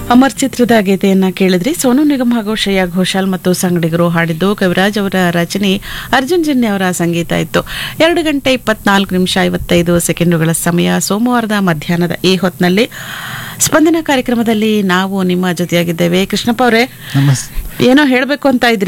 ಅಮರ್ ಚಿತ್ರದ ಗೀತೆಯನ್ನ ಕೇಳಿದ್ರಿ. ಸೋನು ನಿಗಮ್ ಹಾಗೂ ಶ್ರೇಯಾ ಘೋಷಾಲ್ ಮತ್ತು ಸಂಗಡಿಗರು ಹಾಡಿದ್ದು. ಕವಿರಾಜ್ ಅವರ ರಚನೆ, ಅರ್ಜುನ್ ಜನ್ಯ ಅವರ ಸಂಗೀತ ಇತ್ತು. 2 ಗಂಟೆ 24 ನಿಮಿಷ 55 ಸೆಕೆಂಡುಗಳ ಸಮಯ. ಸೋಮವಾರದ ಮಧ್ಯಾಹ್ನದ ಈ ಹೊತ್ತಿನಲ್ಲಿ ಸ್ಪಂದನ ಕಾರ್ಯಕ್ರಮದಲ್ಲಿ ನಾವು ನಿಮ್ಮ ಜೊತೆಯಾಗಿದ್ದೇವೆ. ಕೃಷ್ಣಪ್ಪ ಅವರೇ, ಏನೋ ಹೇಳಬೇಕು ಅಂತ ಇದ್ರಿ.